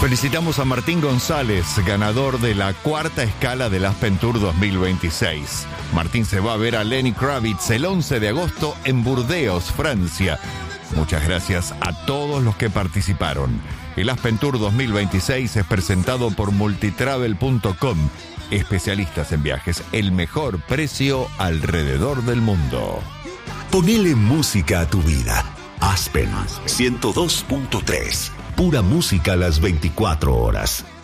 Felicitamos a Martín González, ganador de la 4ª escala del Aspen Tour 2026. Martín se va a ver a Lenny Kravitz el 11 de agosto en Burdeos, Francia. Muchas gracias a todos los que participaron. El Aspen Tour 2026 es presentado por multitravel.com. Especialistas en viajes, el mejor precio alrededor del mundo. Ponele música a tu vida. Aspen 102.3. Pura música a las 24 horas.